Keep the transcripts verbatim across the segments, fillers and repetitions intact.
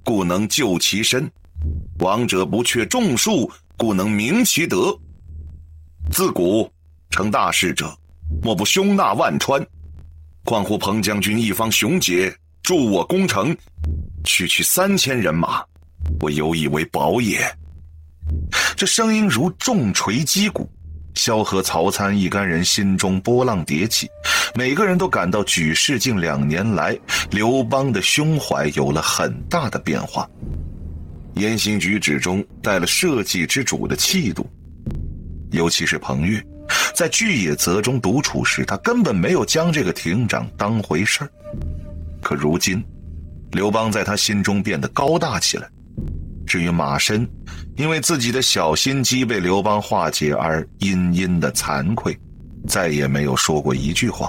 故能救其身；王者不却众数，故能明其德。自古成大事者，莫不胸纳万川。况乎彭将军一方雄杰，助我攻城，区区三千人马，我有以为宝也。这声音如重锤击鼓，萧何、曹参一干人心中波浪迭起，每个人都感到举世近两年来刘邦的胸怀有了很大的变化，言行举止中带了社稷之主的气度。尤其是彭越，在巨野泽中独处时，他根本没有将这个亭长当回事儿。可如今刘邦在他心中变得高大起来。至于马申，因为自己的小心机被刘邦化解而阴阴的惭愧，再也没有说过一句话。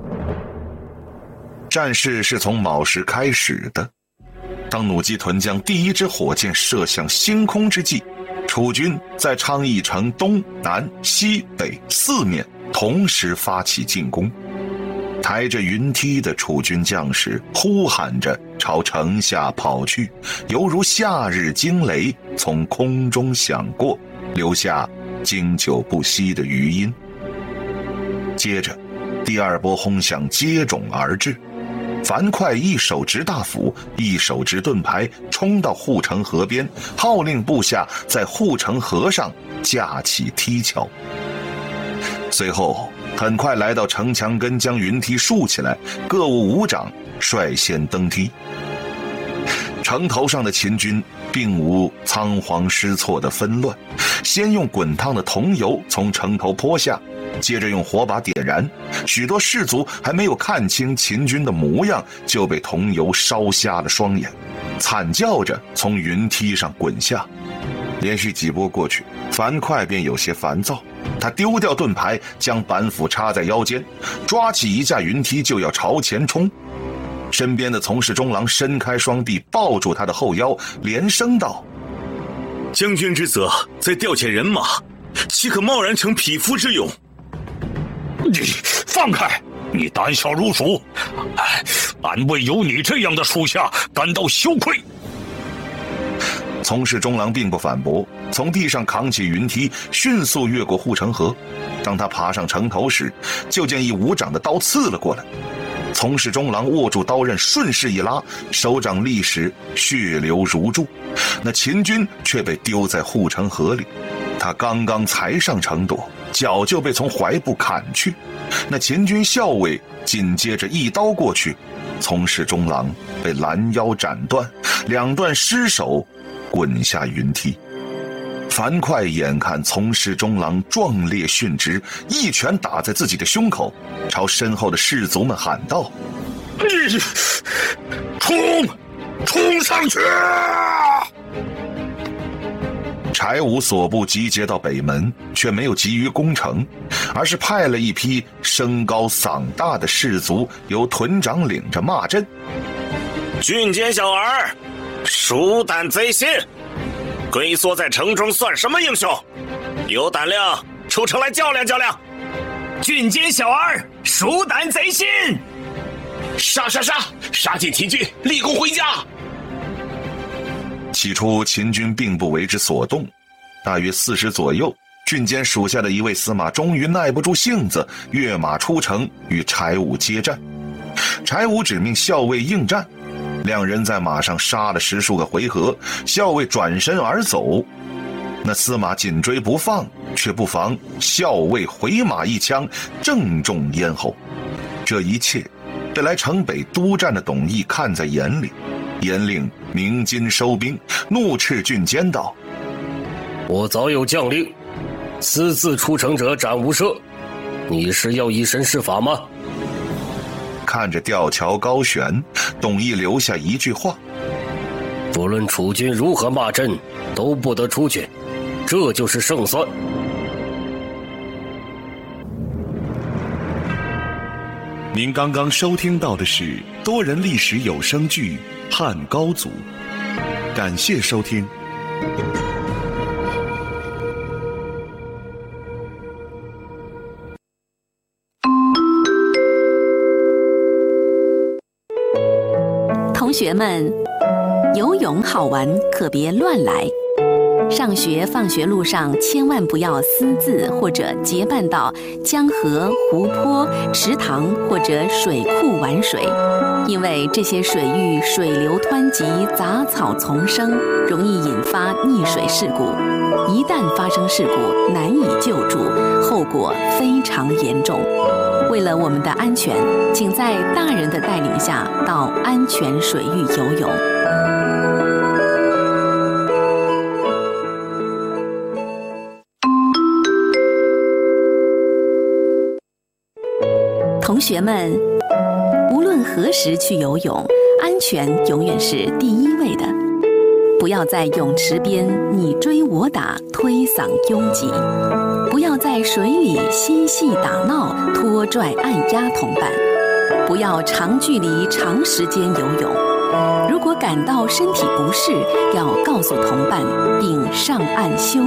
战事是从卯时开始的，当弩机屯将第一支火箭射向星空之际，楚军在昌邑城东南西北四面同时发起进攻。抬着云梯的楚军将士呼喊着朝城下跑去，犹如夏日惊雷从空中响过，留下经久不息的余音。接着第二波轰响接踵而至，樊哙一手执大斧，一手执盾牌，冲到护城河边，号令部下在护城河上架起梯桥。随后很快来到城墙根，将云梯竖起来，各务武长率先登梯。城头上的秦军并无仓皇失措的纷乱，先用滚烫的桐油从城头泼下，接着用火把点燃，许多士卒还没有看清秦军的模样，就被桐油烧瞎了双眼，惨叫着从云梯上滚下。连续几波过去，樊哙便有些烦躁，他丢掉盾牌，将板斧插在腰间，抓起一架云梯就要朝前冲。身边的从事中郎伸开双臂抱住他的后腰，连声道： 将军之责在调遣人马，岂可贸然成匹夫之勇？ 你放开！你胆小如鼠，哎，俺为有你这样的属下感到羞愧。 从事中郎并不反驳，从地上扛起云梯，迅速越过护城河。当他爬上城头时，就见一武长的刀刺了过来。从事中郎握住刀刃，顺势一拉，手掌立时血流如注。那秦军却被丢在护城河里，他刚刚才上城垛，脚就被从怀部砍去。那秦军校尉紧接着一刀过去，从事中郎被拦腰斩断，两段尸首滚下云梯。樊哙眼看从事中郎壮烈殉职，一拳打在自己的胸口，朝身后的士卒们喊道： 冲冲上去！ 柴武所部集结到北门，却没有急于攻城，而是派了一批声高嗓大的士卒，由屯长领着骂阵： 郡监小儿，鼠胆贼心，龟缩在城中算什么英雄？有胆量出城来较量较量！ 郡监小儿，鼠胆贼心！ 杀杀杀！杀尽秦军，立功回家！ 起初秦军并不为之所动，大约四时左右，郡监属下的一位司马终于耐不住性子，跃马出城与柴武接战。柴武指命校尉应战，两人在马上杀了十数个回合，校尉转身而走。那司马紧追不放，却不防校尉回马一枪，正中咽喉。这一切被来城北督战的董翳看在眼里，严令鸣金收兵，怒斥郡监道： 我早有将令，私自出城者斩无赦，你是要以身试法吗？ 看着吊桥高悬，董翳留下一句话： 不论楚军如何骂阵，都不得出去，这就是胜算。 您刚刚收听到的是多人历史有声剧《汉高祖》，感谢收听。 同学们， 游泳好玩，可别乱来。上学放学路上千万不要私自或者结伴到江河、湖泊、池塘或者水库玩水，因为这些水域水流湍急，杂草丛生，容易引发溺水事故。一旦发生事故，难以救助，后果非常严重。为了我们的安全，请在大人的带领下到安全水域游泳。同学们，无论何时去游泳，安全永远是第一位的。不要在泳池边你追我打、推搡拥挤；不要在水里嬉戏打闹、拖拽按压同伴；不要长距离、长时间游泳。如果感到身体不适，要告诉同伴并上岸休息。